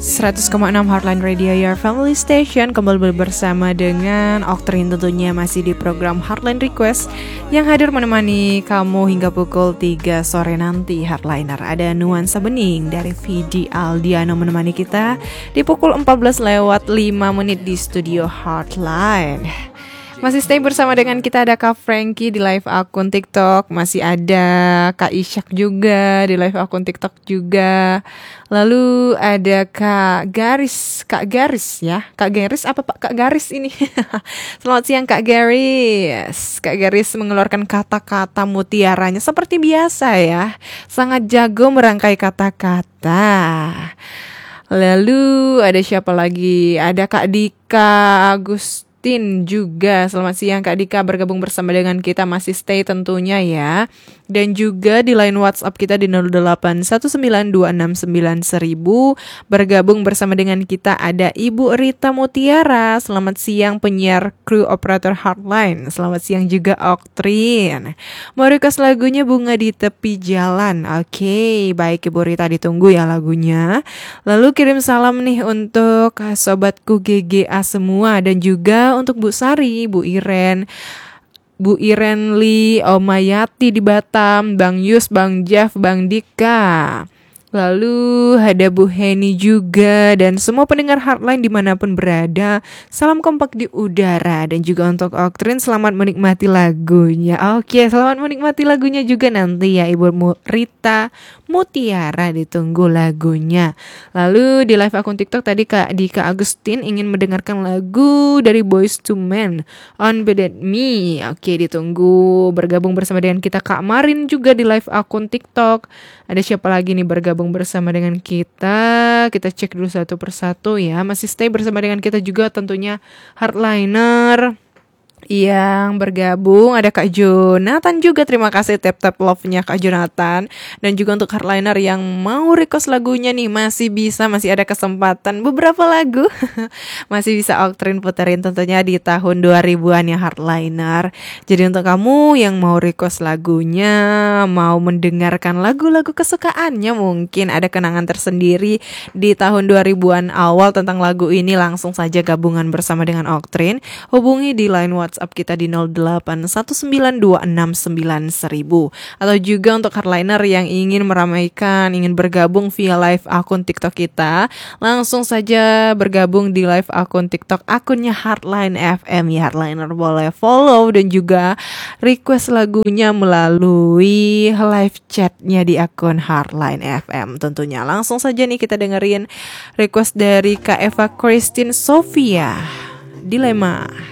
100,6 Heartline Radio, your family station. Kembali bersama dengan Oktrin, tentunya masih di program Heartline Request yang hadir menemani kamu hingga pukul 3 sore nanti. Heartliner, ada nuansa bening dari Vidi Aldiano menemani kita di pukul 14 lewat 5 menit di studio Heartline. Masih stay bersama dengan kita, ada Kak Frankie di live akun TikTok. Masih ada Kak Ishak juga di live akun TikTok juga. Lalu ada Kak Garis ya. Kak Garis apa Pak? Kak Garis ini. Selamat siang Kak Garis. Kak Garis mengeluarkan kata-kata mutiaranya seperti biasa ya. Sangat jago merangkai kata-kata. Lalu ada siapa lagi? Ada Kak Dika juga. Selamat siang Kak Dika, bergabung bersama dengan kita, masih stay tentunya ya. Dan juga di line WhatsApp kita di 0819269000 bergabung bersama dengan kita ada Ibu Rita Mutiara. Selamat siang penyiar kru operator Heartline. Selamat siang juga Oktrin. Mau request lagunya Bunga di Tepi Jalan. Oke, baik Ibu Rita, ditunggu ya lagunya. Lalu kirim salam nih untuk sobatku GGA semua, dan juga untuk Bu Sari, Bu Iren Lee, Omayati di Batam, Bang Yus, Bang Jeff, Bang Dika. Lalu ada Bu Heni juga, dan semua pendengar Heartline dimanapun berada. Salam kompak di udara. Dan juga untuk Oktrin, selamat menikmati lagunya. Oke, selamat menikmati lagunya juga nanti ya Ibu Rita Mutiara, ditunggu lagunya. Lalu di live akun TikTok tadi Kak Dika Agustin ingin mendengarkan lagu dari Boyz II Men, Unbended Me. Oke, ditunggu. Bergabung bersama dengan kita Kak Marin juga di live akun TikTok. Ada siapa lagi nih bergabung bersama dengan kita? Kita cek dulu satu persatu ya. Masih stay bersama dengan kita juga tentunya Heartliner yang bergabung. Ada Kak Jonathan juga, terima kasih tap love-nya Kak Jonathan. Dan juga untuk Heartliner yang mau request lagunya nih, masih ada kesempatan beberapa lagu masih bisa Oktrin puterin tentunya di tahun 2000-an ya Heartliner. Jadi untuk kamu yang mau request lagunya, mau mendengarkan lagu-lagu kesukaannya, mungkin ada kenangan tersendiri di tahun 2000-an awal tentang lagu ini, langsung saja gabungan bersama dengan Oktrin. Hubungi di line WhatsApp kita di 0819269000. Atau juga untuk Heartliner yang ingin meramaikan, ingin bergabung via live akun TikTok kita, langsung saja bergabung di live akun TikTok akunnya Heartline FM ya. Heartliner boleh follow dan juga request lagunya melalui live chatnya di akun Heartline FM tentunya. Langsung saja nih kita dengerin request dari Kak Eva Christine Sofia, Dilema.